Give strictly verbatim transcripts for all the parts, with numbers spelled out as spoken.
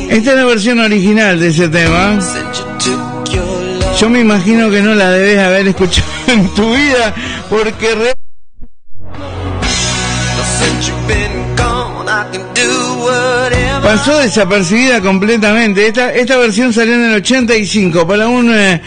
Esta es la versión original de ese tema. Yo me imagino que no la debes haber escuchado en tu vida, porque re... pasó desapercibida completamente. Esta, esta versión salió en el ochenta y cinco para un... Eh,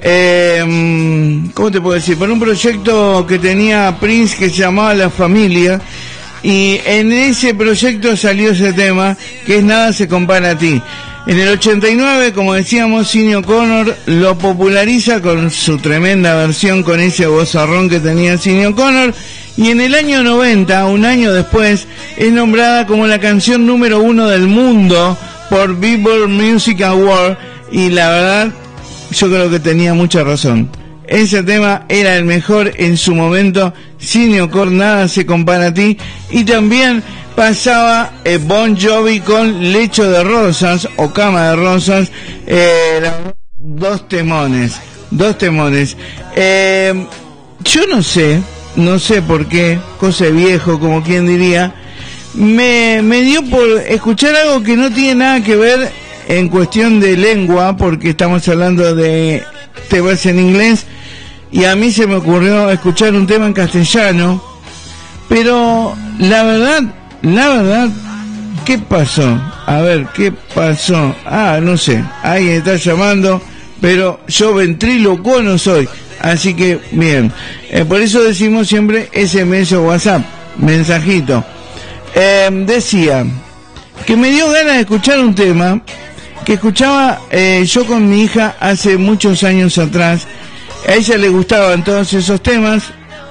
eh, ¿cómo te puedo decir? Para un proyecto que tenía Prince que se llamaba La Familia. Y en ese proyecto salió ese tema, que es Nada se compara a ti. En el ochenta y nueve, como decíamos, Sinéad O'Connor lo populariza con su tremenda versión, con ese vozarrón que tenía Sinéad O'Connor. Y en el año noventa, un año después, es nombrada como la canción número uno del mundo por Billboard Music Award. Y la verdad, yo creo que tenía mucha razón. Ese tema era el mejor en su momento. Sinéad O'Connor, Nada se compara a ti. Y también pasaba eh, Bon Jovi con Lecho de Rosas o Cama de Rosas. Eh, dos temones. Dos temones. Eh, yo no sé, no sé por qué, cosa de viejo, como quien diría, me, me dio por escuchar algo que no tiene nada que ver en cuestión de lengua, porque estamos hablando de temas en inglés. Y a mí se me ocurrió escuchar un tema en castellano, pero la verdad, la verdad, ¿qué pasó? A ver, ¿qué pasó? Ah, no sé, alguien está llamando, pero yo ventrílocuo no soy, así que bien, eh, por eso decimos siempre ese eme ese o WhatsApp, mensajito. Eh, decía que me dio ganas de escuchar un tema que escuchaba eh, yo con mi hija hace muchos años atrás. A ella le gustaban todos esos temas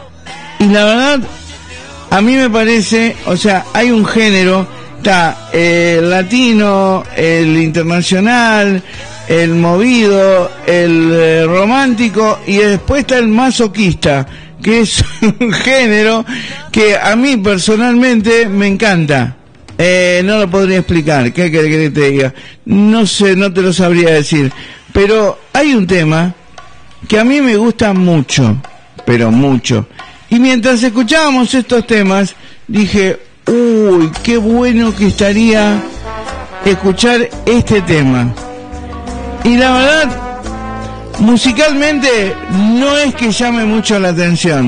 y la verdad a mí me parece, o sea, hay un género, está el latino, el internacional, el movido, el eh, romántico, y después está el masoquista, que es un género que a mí personalmente me encanta. Eh, no lo podría explicar, ¿qué querés que te diga? No sé, no te lo sabría decir, pero hay un tema que a mí me gusta mucho, pero mucho. Y mientras escuchábamos estos temas, dije, uy, qué bueno que estaría escuchar este tema. Y la verdad, musicalmente, no es que llame mucho la atención.